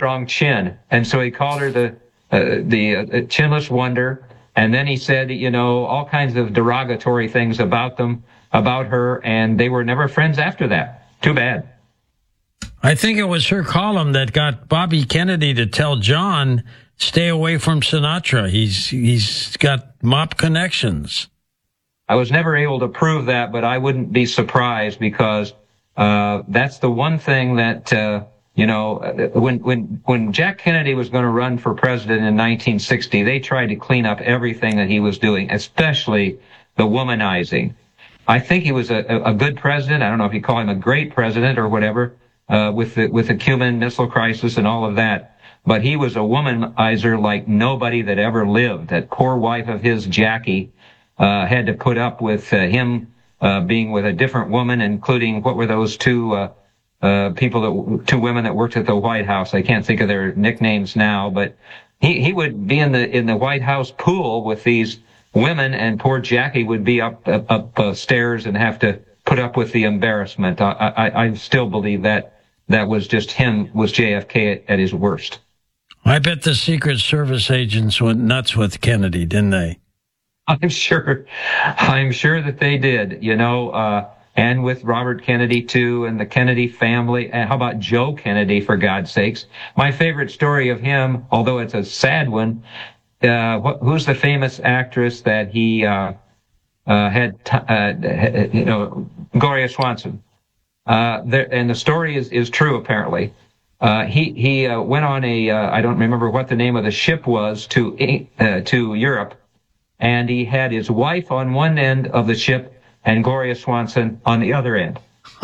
strong chin. And so he called her the chinless wonder. And then he said, all kinds of derogatory things about her, and they were never friends after that. Too bad. I think it was her column that got Bobby Kennedy to tell John, stay away from Sinatra. He's got mob connections. I was never able to prove that, but I wouldn't be surprised because that's the one thing that, when Jack Kennedy was going to run for president in 1960, they tried to clean up everything that he was doing, especially the womanizing. I think he was a good president. I don't know if you call him a great president or whatever, with the Cuban Missile Crisis and all of that. But he was a womanizer like nobody that ever lived. That poor wife of his, Jackie, had to put up with him being with a different woman, including, what were those two women that worked at the White House? I can't think of their nicknames now, but he would be in the White House pool with these women, and poor Jackie would be up stairs and have to put up with the embarrassment. I still believe that was just him, was JFK at his worst. I bet the Secret Service agents went nuts with Kennedy, didn't they? I'm sure that they did, and with Robert Kennedy too, and the Kennedy family. And how about Joe Kennedy, for God's sakes? My favorite story of him, although it's a sad one, who's the famous actress that he had, Gloria Swanson. And the story is true, apparently. He went on I don't remember what the name of the ship was, to Europe, and he had his wife on one end of the ship and Gloria Swanson on the other end.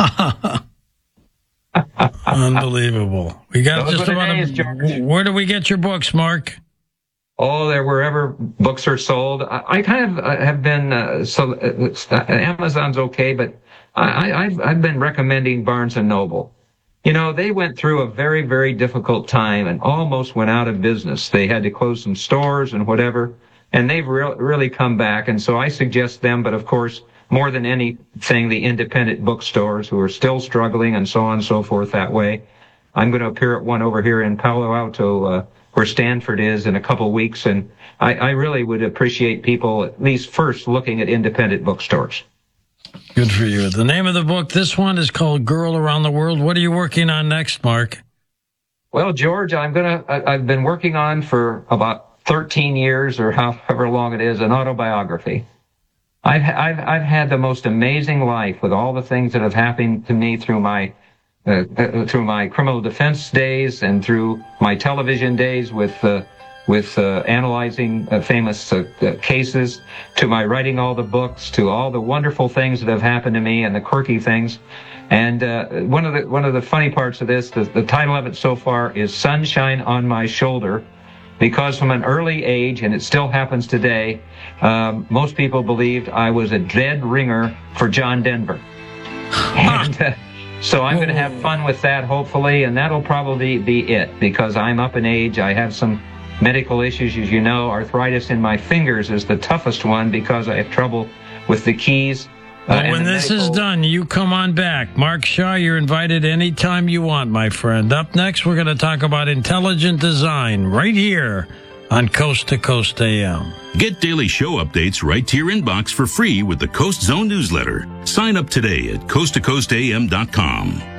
Unbelievable. We got just about where do we get your books, Mark? Oh, they're wherever books are sold. I kind of have been, Amazon's okay, but I've been recommending Barnes & Noble. They went through a very, very difficult time and almost went out of business. They had to close some stores and whatever, and they've really come back. And so I suggest them, but of course, more than anything, the independent bookstores who are still struggling and so on and so forth that way. I'm going to appear at one over here in Palo Alto, where Stanford is, in a couple of weeks, and I really would appreciate people at least first looking at independent bookstores. Good for you. The name of the book, this one is called Girl Around the World. What are you working on next, Mark? Well, George, I've been working on for about 13 years or however long it is, an autobiography. I've had the most amazing life with all the things that have happened to me through my criminal defense days and through my television days with analyzing famous cases, to my writing all the books, to all the wonderful things that have happened to me and the quirky things. And one of the funny parts of this, the title of it so far is Sunshine on My Shoulder, because from an early age, and it still happens today, most people believed I was a dead ringer for John Denver. And so I'm going to have fun with that, hopefully, and that'll probably be it, because I'm up in age. I have some medical issues, as you know. Arthritis in my fingers is the toughest one because I have trouble with the keys. Well, when this is done, you come on back. Mark Shaw, you're invited anytime you want, my friend. Up next, we're going to talk about intelligent design right here on Coast to Coast AM. Get daily show updates right to your inbox for free with the Coast Zone newsletter. Sign up today at coasttocoastam.com.